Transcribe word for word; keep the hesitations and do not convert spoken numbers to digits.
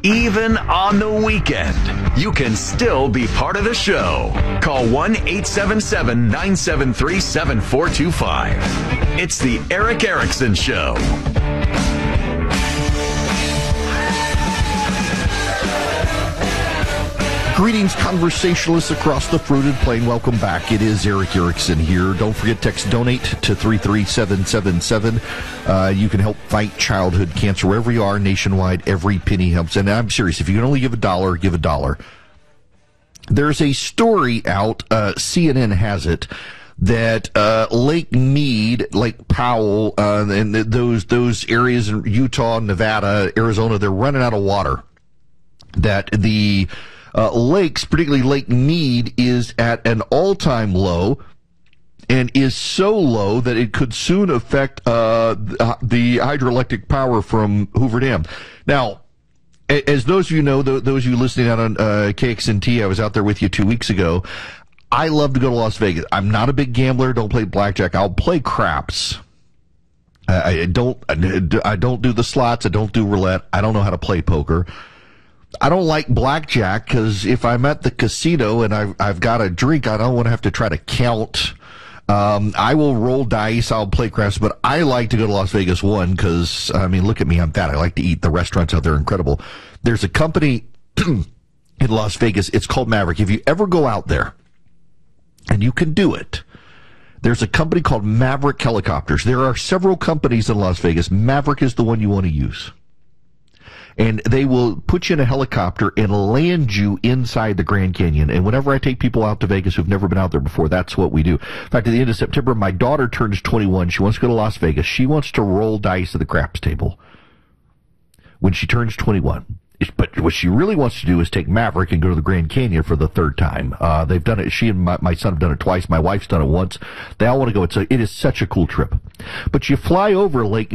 Even on the weekend, you can still be part of the show. Call one eight seven seven, nine seven three, seven four two five. It's the Erick Erickson Show. Greetings, conversationalists across the fruited plain. Welcome back. It is Erick Erickson here. Don't forget, text donate to three three seven seven seven. Uh, you can help fight childhood cancer wherever you are nationwide. Every penny helps. And I'm serious. If you can only give a dollar, give a dollar. There's a story out, uh, C N N has it, that uh, Lake Mead, Lake Powell, uh, and those those areas in Utah, Nevada, Arizona, they're running out of water. That the Uh, lakes, particularly Lake Mead, is at an all-time low and is so low that it could soon affect uh, the hydroelectric power from Hoover Dam. Now, as those of you know, those of you listening out on uh, K X N T, I was out there with you two weeks ago. I love to go to Las Vegas. I'm not a big gambler. Don't play blackjack. I'll play craps. I, I don't. I don't do the slots. I don't do roulette. I don't know how to play poker. I don't like blackjack because if I'm at the casino and I've, I've got a drink, I don't want to have to try to count. Um, I will roll dice. I'll play craps, but I like to go to Las Vegas, one, because, I mean, look at me. I'm fat. I like to eat. The restaurants out there are incredible. There's a company in Las Vegas. It's called Maverick. If you ever go out there, and you can do it, there's a company called Maverick Helicopters. There are several companies in Las Vegas. Maverick is the one you want to use. And they will put you in a helicopter and land you inside the Grand Canyon. And whenever I take people out to Vegas who've never been out there before, that's what we do. In fact, at the end of September, my daughter turns twenty-one. She wants to go to Las Vegas. She wants to roll dice at the craps table when she turns twenty-one. But what she really wants to do is take Maverick and go to the Grand Canyon for the third time. Uh, they've done it. She and my, my son have done it twice. My wife's done it once. They all want to go. It's a, it is such a cool trip. But you fly over Lake